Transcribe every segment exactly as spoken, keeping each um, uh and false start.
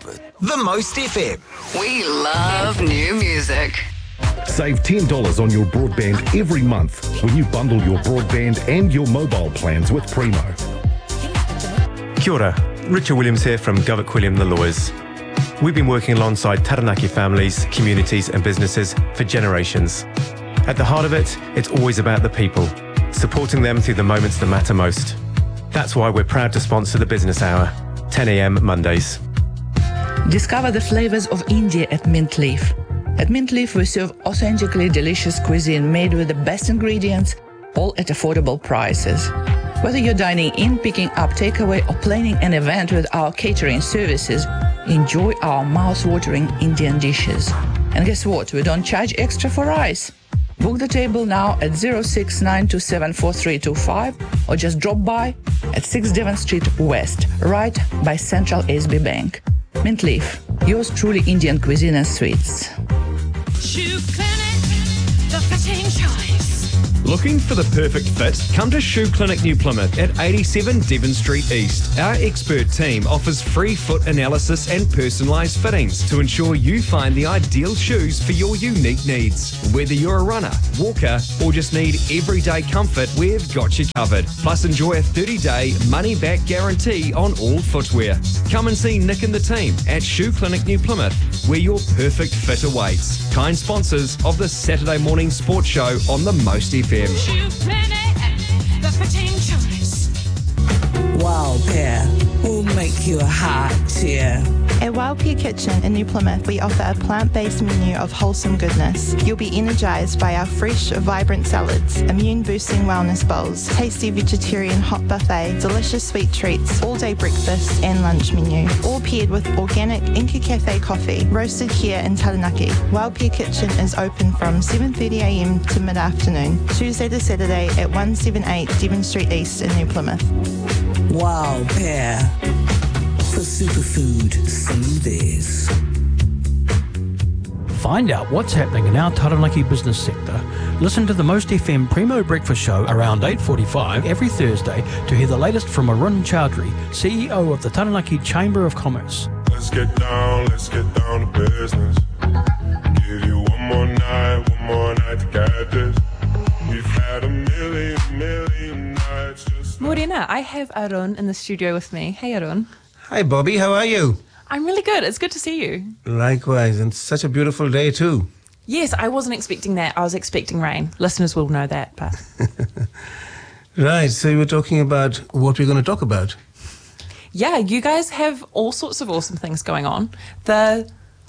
The Most F M. We love new music. Save ten dollars on your broadband every month when you bundle your broadband and your mobile plans with Primo. Kia ora, Richard Williams here from Govett Quilliam the Lawyers. We've been working alongside Taranaki families, communities and businesses for generations. At the heart of it, it's always about the people, supporting them through the moments that matter most. That's why we're proud to sponsor the Business Hour, ten a m Mondays. Discover the flavors of India at Mint Leaf. At Mint Leaf, we serve authentically delicious cuisine made with the best ingredients, all at affordable prices. Whether you're dining in, picking up takeaway, or planning an event with our catering services, enjoy our mouth-watering Indian dishes. And guess what? We don't charge extra for rice. Book the table now at zero six nine two seven four three two five or just drop by at six Devon Street West, right by Central S B Bank. Mint Leaf, yours truly Indian cuisine and sweets. Shoe Clinic, the fitting choice. Looking for the perfect fit? Come to Shoe Clinic New Plymouth at eighty-seven Devon Street East. Our expert team offers free foot analysis and personalised fittings to ensure you find the ideal shoes for your unique needs. Whether you're a runner, walker, or just need everyday comfort, we've got you covered. Plus, enjoy a thirty-day money-back guarantee on all footwear. Come and see Nick and the team at Shoe Clinic New Plymouth, where your perfect fit awaits. Kind sponsors of the Saturday morning sports show on the Most F M. Shoe Clinic, the fitting choice. Wow Pear will make your heart cheer. At Wild Pear Kitchen in New Plymouth, we offer a plant-based menu of wholesome goodness. You'll be energised by our fresh, vibrant salads, immune-boosting wellness bowls, tasty vegetarian hot buffet, delicious sweet treats, all-day breakfast and lunch menu, all paired with organic Inca Cafe coffee, roasted here in Taranaki. Wild Pear Kitchen is open from seven thirty a m to mid-afternoon, Tuesday to Saturday at one seventy-eight Devon Street East in New Plymouth. Wow Pear. For superfood smoothies. Find out what's happening in our Taranaki business sector. Listen to the Most F M Primo Breakfast Show around eight forty-five every Thursday to hear the latest from Arun Chowdhury, C E O of the Taranaki Chamber of Commerce. Let's get down, let's get down to business. Give you one more night, one more night to get this. We've had a million, million nights just... Morena, I have Arun in the studio with me. Hey Arun. Hi Bobby, how are you? I'm really good. It's good to see you. Likewise, and such a beautiful day too. Yes, I wasn't expecting that. I was expecting rain. Listeners will know that, but... Right, so you were talking about what we're going to talk about. Yeah, you guys have all sorts of awesome things going on. The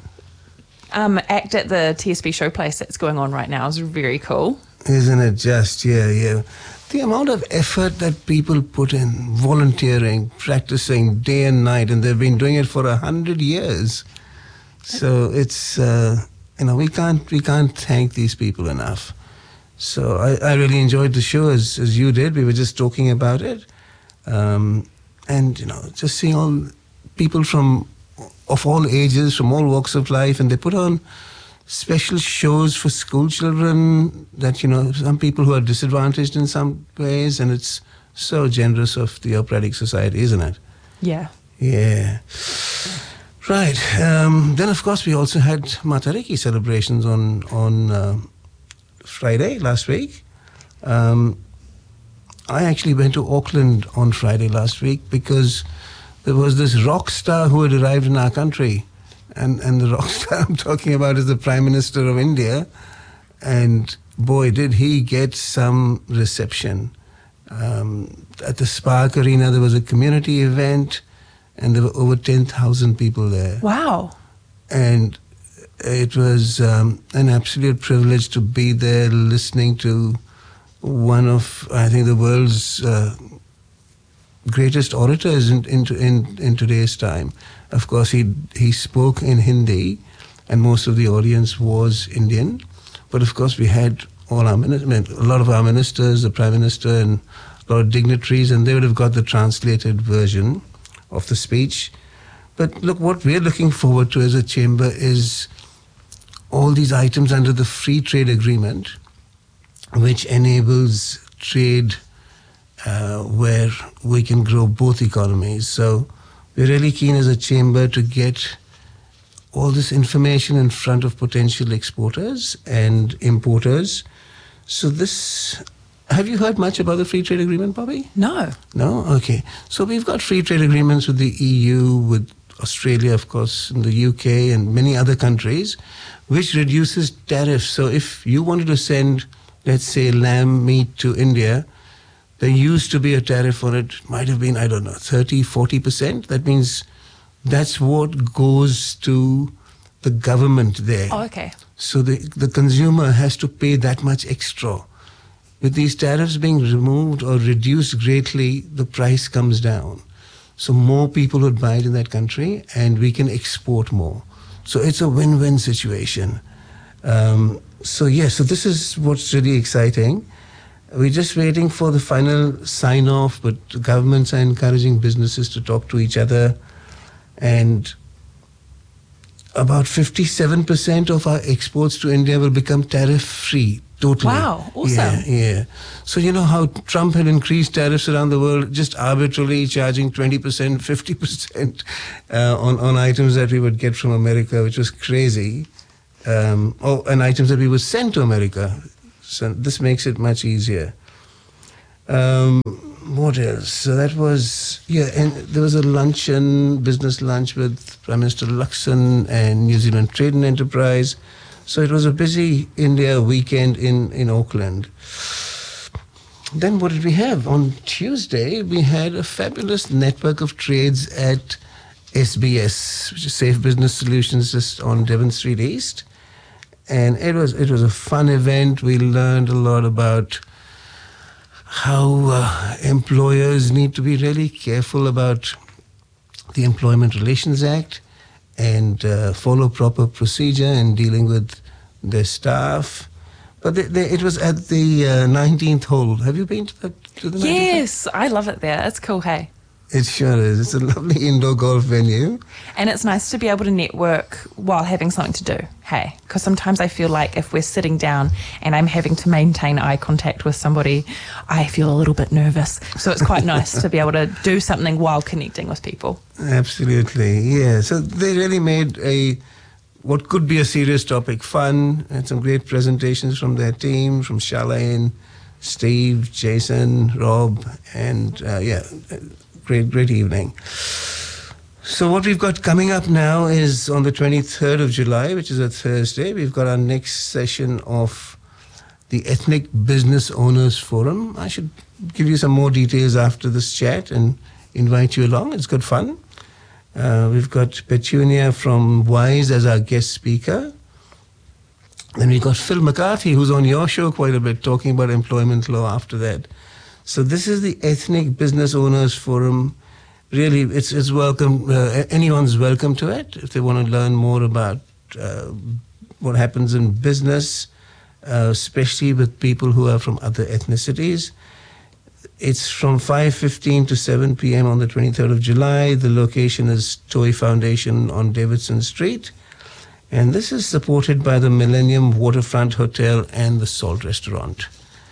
um, act at the T S B Showplace that's going on right now is very cool. Isn't it just, yeah, yeah. The amount of effort that people put in, volunteering, practicing day and night, and they've been doing it for a hundred years. So it's, uh, you know, we can't we can't thank these people enough. So I, I really enjoyed the show as, as you did. We were just talking about it. Um, and, you know, just seeing all people from, of all ages, from all walks of life, and they put on special shows for school children that, you know, some people who are disadvantaged in some ways, and it's so generous of the Operatic Society, isn't it? Yeah. Yeah. Right. Um, then, of course, we also had Matariki celebrations on, on uh, Friday last week. Um, I actually went to Auckland on Friday last week because there was this rock star who had arrived in our country. And and the rock star I'm talking about is the Prime Minister of India. And boy, did he get some reception. Um, at the Spark Arena, there was a community event, and there were over ten thousand people there. Wow. And it was um, an absolute privilege to be there listening to one of, I think, the world's uh, greatest orators in, in, in, in today's time. Of course, he he spoke in Hindi, and most of the audience was Indian. But of course, we had all our ministers, a lot of our ministers, the Prime Minister, and a lot of dignitaries, and they would have got the translated version of the speech. But look, what we're looking forward to as a chamber is all these items under the Free Trade Agreement, which enables trade uh, where we can grow both economies. So we're really keen as a chamber to get all this information in front of potential exporters and importers. So this, have you heard much about the free trade agreement, Bobby? No. No? Okay. So we've got free trade agreements with the E U, with Australia, of course, and the U K and many other countries, which reduces tariffs. So if you wanted to send, let's say, lamb meat to India, there used to be a tariff on it, might have been, I don't know, thirty, forty percent. That means that's what goes to the government there. Oh, okay. So the, the consumer has to pay that much extra. With these tariffs being removed or reduced greatly, the price comes down. So more people would buy it in that country and we can export more. So it's a win-win situation. Um, so yes, yeah, so this is what's really exciting. We're just waiting for the final sign-off, but the governments are encouraging businesses to talk to each other. And about fifty-seven percent of our exports to India will become tariff-free, totally. Wow, awesome. Yeah, yeah. So you know how Trump had increased tariffs around the world, just arbitrarily charging twenty percent, fifty percent uh, on, on items that we would get from America, which was crazy. Um, oh, and items that we would send to America. So this makes it much easier. Um, what else? So that was, yeah, and there was a luncheon, business lunch with Prime Minister Luxon and New Zealand Trade and Enterprise. So it was a busy India weekend in, in Auckland. Then what did we have? On Tuesday, we had a fabulous network of trades at S B S, which is Safe Business Solutions, just on Devon Street East. And it was it was a fun event. We learned a lot about how uh, employers need to be really careful about the Employment Relations Act and uh, follow proper procedure in dealing with their staff. But they, they, it was at the uh, nineteenth hole. Have you been to the, to the nineteenth hole? Yes, I love it there. It's cool, hey? It sure is. It's a lovely indoor golf venue. And it's nice to be able to network while having something to do, hey? Because sometimes I feel like if we're sitting down and I'm having to maintain eye contact with somebody, I feel a little bit nervous. So it's quite nice to be able to do something while connecting with people. Absolutely, yeah. So they really made a what could be a serious topic fun. And some great presentations from their team, from Charlene, Steve, Jason, Rob, and uh, yeah, great, great evening. So what we've got coming up now is on the twenty-third of July, which is a Thursday, we've got our next session of the Ethnic Business Owners Forum. I should give you some more details after this chat and invite you along. It's good fun. Uh, we've got Petunia from WISE as our guest speaker. Then we've got Phil McCarthy, who's on your show quite a bit, talking about employment law after that. So this is the Ethnic Business Owners Forum. Really, it's it's welcome. Uh, anyone's welcome to it if they want to learn more about uh, what happens in business, uh, especially with people who are from other ethnicities. It's from five fifteen to seven p.m. on the twenty-third of July. The location is Toy Foundation on Davidson Street. And this is supported by the Millennium Waterfront Hotel and the Salt Restaurant.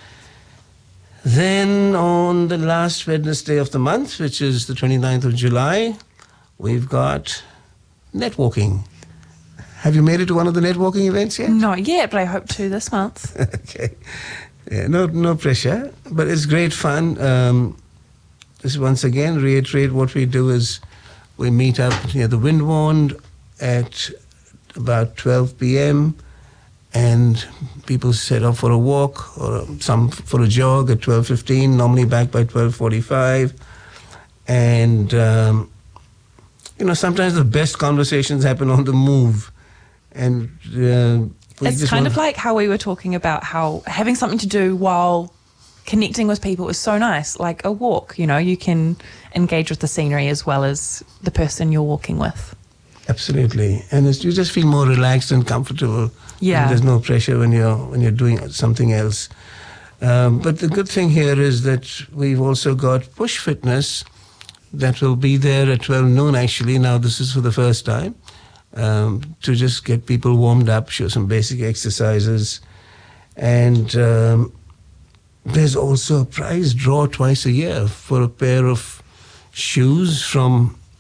Then on the last Wednesday of the month, which is the twenty-ninth of July, we've got networking. Have you made it to one of the networking events yet? Not yet, but I hope to this month. Okay. Yeah, no, no pressure, but it's great fun. Um, just once again, reiterate what we do is we meet up near the Windward at about twelve p.m. and people set off for a walk or some for a jog at twelve fifteen, normally back by twelve forty-five. And, um, you know, sometimes the best conversations happen on the move. And uh, it's kind of like how we were talking about how having something to do while connecting with people is so nice, like a walk, you know, you can engage with the scenery as well as the person you're walking with. Absolutely. And it's, you just feel more relaxed and comfortable. Yeah. And there's no pressure when you're, when you're doing something else. Um, but the good thing here is that we've also got Push Fitness that will be there at twelve noon actually. Now this is for the first time. Um, to just get people warmed up, show some basic exercises. And um, there's also a prize draw twice a year for a pair of shoes from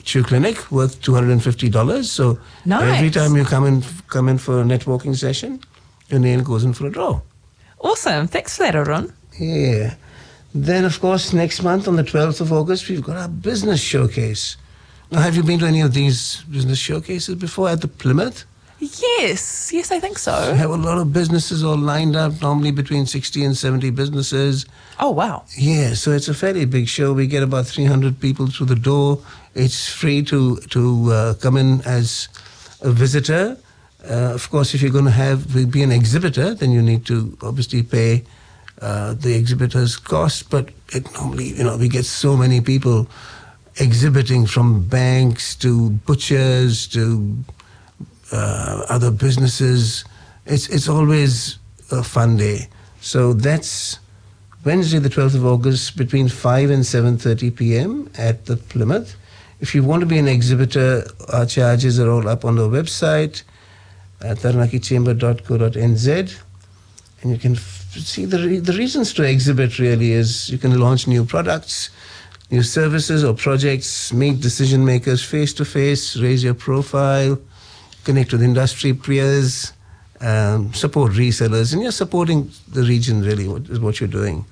Shoe Clinic worth two hundred fifty dollars. So Nice. every time you come in, come in for a networking session, your nail goes in for a draw. Awesome. Thanks for that, Arun. Yeah. Then, of course, next month on the twelfth of August, we've got our business showcase. Now, have you been to any of these business showcases before at the Plymouth? Yes. Yes, I think so. We have a lot of businesses all lined up, normally between sixty and seventy businesses. Oh, wow. Yeah, so it's a fairly big show. We get about three hundred people through the door. It's free to, to uh, come in as a visitor. Uh, of course, if you're going to have be an exhibitor, then you need to obviously pay uh, the exhibitor's cost. But it normally, you know, we get so many people exhibiting, from banks to butchers to uh, other businesses. It's it's always a fun day. So that's Wednesday, the twelfth of August, between five and seven thirty p.m. at the Plymouth. If you want to be an exhibitor, our charges are all up on the website at taranaki chamber dot co dot n z, and you can f- see the re- the reasons to exhibit. Really is you can launch new products, new services or projects, meet decision makers face to face, raise your profile, connect with industry peers, um, support resellers, and you're supporting the region. Really, what is what you're doing.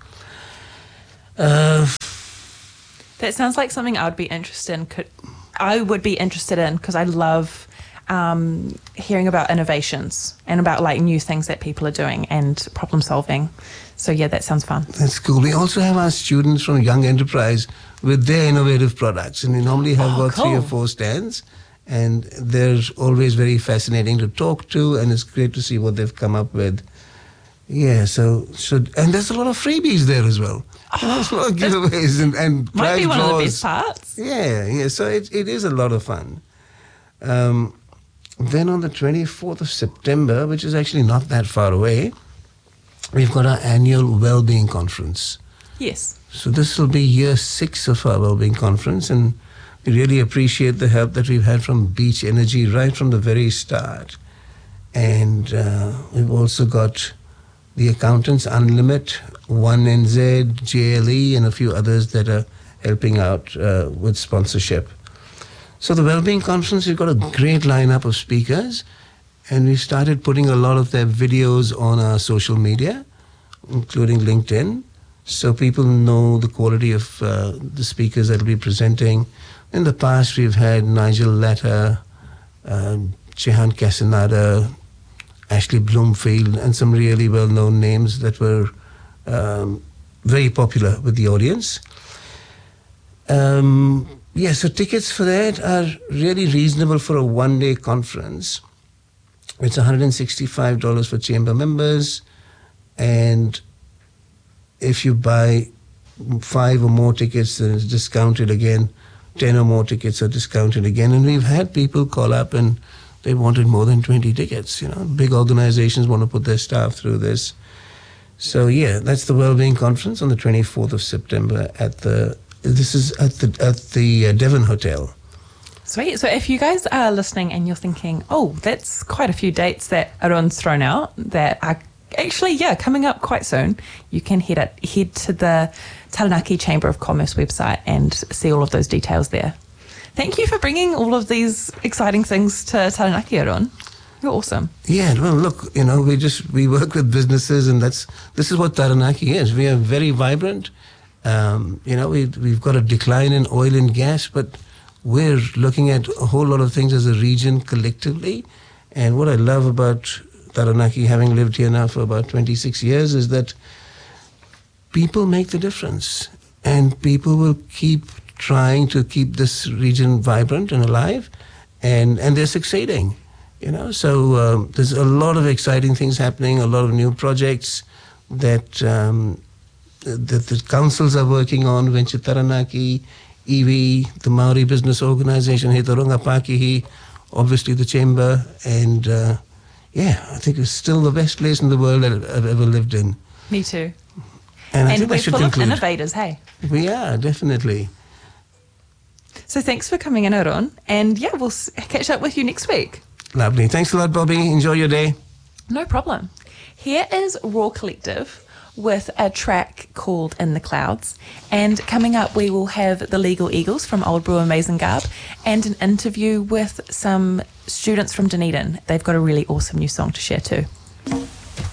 Uh, That sounds like something I would be interested in. Could, I would be interested in because I love um, hearing about innovations and about like new things that people are doing and problem solving. So yeah, that sounds fun. That's cool. We also have our students from Young Enterprise with their innovative products, and we normally have Oh, about three or cool. four stands, and they're always very fascinating to talk to, and it's great to see what they've come up with. Yeah, so should and there's a lot of freebies there as well. You know, there's a lot of giveaways and, and Might prize be one draws. of the best parts. Yeah, yeah. So it it is a lot of fun. Um, then on the twenty-fourth of September, which is actually not that far away, we've got our annual Wellbeing Conference. Yes. So this will be year six of our Wellbeing Conference, and we really appreciate the help that we've had from Beach Energy right from the very start. And uh, we've also got the Accountants Unlimit, one N Z, J L E, and a few others that are helping out uh, with sponsorship. So the Wellbeing Conference, we've got a great lineup of speakers, and we started putting a lot of their videos on our social media, including LinkedIn, so people know the quality of uh, the speakers that will be presenting. In the past, we've had Nigel Latta, uh, Jehan Casanada, Ashley Bloomfield, and some really well-known names that were um, very popular with the audience. Um, yeah, so tickets for that are really reasonable for a one-day conference. It's one hundred sixty-five dollars for chamber members, and if you buy five or more tickets, then it's discounted again. Ten or more tickets are discounted again. And we've had people call up and they wanted more than twenty tickets. You know, big organizations want to put their staff through this. So yeah, that's the Wellbeing Conference on the twenty-fourth of September at the. This is at the at the uh, Devon Hotel. Sweet. So if you guys are listening and you're thinking, oh, that's quite a few dates that Arun's thrown out that are actually, yeah, coming up quite soon, you can head it, head to the Taranaki Chamber of Commerce website and see all of those details there. Thank you for bringing all of these exciting things to Taranaki, Arun. You're awesome. Yeah, well, look, you know, we just we work with businesses, and that's this is what Taranaki is. We are very vibrant. Um, you know, we we've got a decline in oil and gas, but we're looking at a whole lot of things as a region collectively. And what I love about Taranaki, having lived here now for about twenty-six years, is that people make the difference, and people will keep trying to keep this region vibrant and alive, and and they're succeeding. You know, so um, there's a lot of exciting things happening, a lot of new projects that um, that the councils are working on. Venture Taranaki, E V, the Maori Business Organization, He Tauranga Pakihi, obviously the Chamber, and uh, yeah, I think it's still the best place in the world that I've ever lived in. Me too. And, I And think we're that should full conclude. of innovators, hey? We are, definitely. So thanks for coming in, Arun. And yeah, we'll s- catch up with you next week. Lovely. Thanks a lot, Bobby. Enjoy your day. No problem. Here is Raw Collective with a track called In the Clouds. And coming up, we will have the Legal Eagles from Old Brewer Mazengarb and an interview with some students from Dunedin. They've got a really awesome new song to share too.